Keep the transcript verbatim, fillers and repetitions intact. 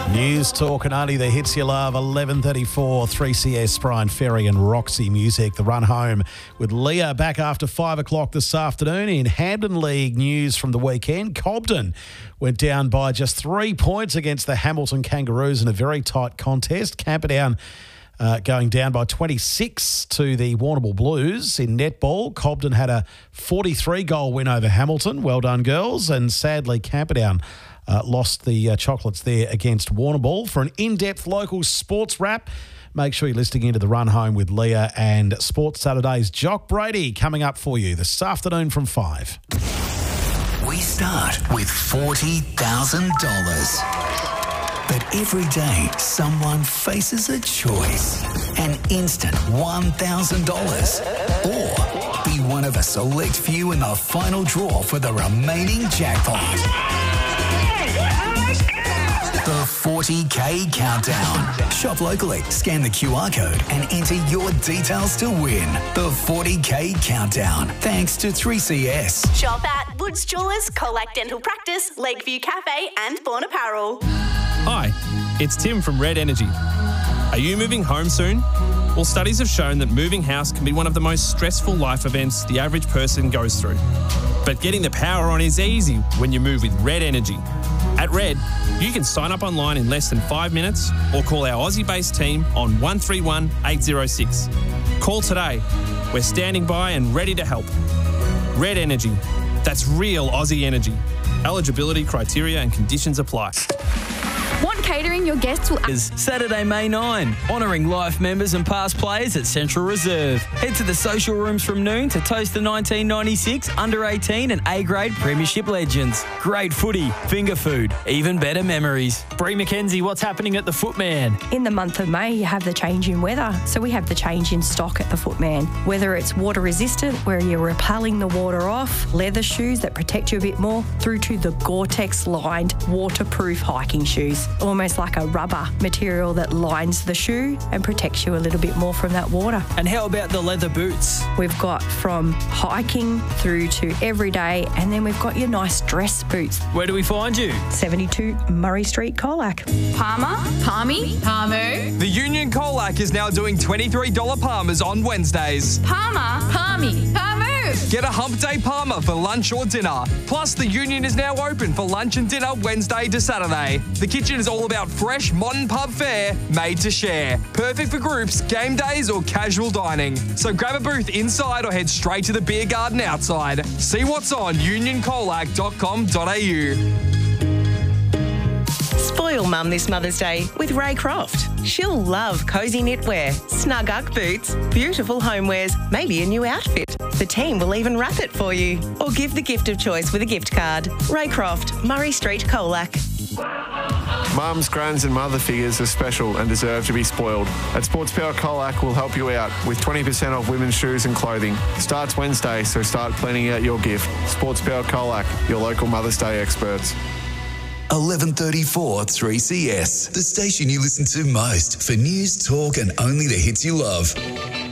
News, talk and only the hits you love. eleven thirty-four, three C S, Brian Ferry and Roxy Music. The run home with Leah back after five o'clock this afternoon. In Hampden League news from the weekend, Cobden went down by just three points against the Hamilton Kangaroos in a very tight contest. Camperdown Uh, going down by twenty-six to the Warrnambool Blues. In netball, Cobden had a forty-three goal win over Hamilton. Well done, girls. And sadly, Camperdown uh, lost the uh, chocolates there against Warrnambool. For an in-depth local sports wrap, make sure you're listening into the run home with Leah and Sports Saturday's Jock Brady coming up for you this afternoon from five. We start with forty thousand dollars. But every day, someone faces a choice. An instant one thousand dollars. Or be one of a select few in the final draw for the remaining jackpot. The forty K Countdown. Shop locally, scan the Q R code and enter your details to win. The forty K Countdown. Thanks to three C S. Shop at Woods Jewellers, Colac Dental Practice, Lakeview Cafe and Born Apparel. Hi, it's Tim from Red Energy. Are you moving home soon? Well, studies have shown that moving house can be one of the most stressful life events the average person goes through. But getting the power on is easy when you move with Red Energy. At Red, you can sign up online in less than five minutes or call our Aussie-based team on one three one, eight zero six. Call today. We're standing by and ready to help. Red Energy. That's real Aussie energy. Eligibility, criteria and conditions apply. Want catering your guests will... Is Saturday, May ninth, honouring life members and past players at Central Reserve. Head to the social rooms from noon to toast the nineteen ninety-six under eighteen and A-grade premiership legends. Great footy, finger food, even better memories. Bree McKenzie, what's happening at the Footman? In the month of May, you have the change in weather. So we have the change in stock at the Footman. Whether it's water resistant, where you're repelling the water off, leather shoes that protect you a bit more, through to the Gore-Tex lined waterproof hiking shoes. Almost like a rubber material that lines the shoe and protects you a little bit more from that water. And how about the leather boots? We've got from hiking through to everyday, and then we've got your nice dress boots. Where do we find you? seventy-two Murray Street, Colac. Palmer, Palmy, Palmu. The Union Colac is now doing twenty-three dollars Palmers on Wednesdays. Palmer, Palmy, Palmu. Get a hump day Palmer for lunch or dinner. Plus, the Union is now open for lunch and dinner Wednesday to Saturday. The kitchen is all about fresh, modern pub fare made to share. Perfect for groups, game days or casual dining. So grab a booth inside or head straight to the beer garden outside. See what's on union colac dot com dot a u. Spoil Mum this Mother's Day with Ray Croft. She'll love cosy knitwear, snug Ugg boots, beautiful homewares, maybe a new outfit. The team will even wrap it for you. Or give the gift of choice with a gift card. Ray Croft, Murray Street, Colac. Mums, grands and mother figures are special and deserve to be spoiled. At Sports Power Colac, we'll help you out with twenty percent off women's shoes and clothing. Starts Wednesday, so start planning out your gift. Sports Power Colac, your local Mother's Day experts. eleven thirty-four, three C S. The station you listen to most for news, talk and only the hits you love.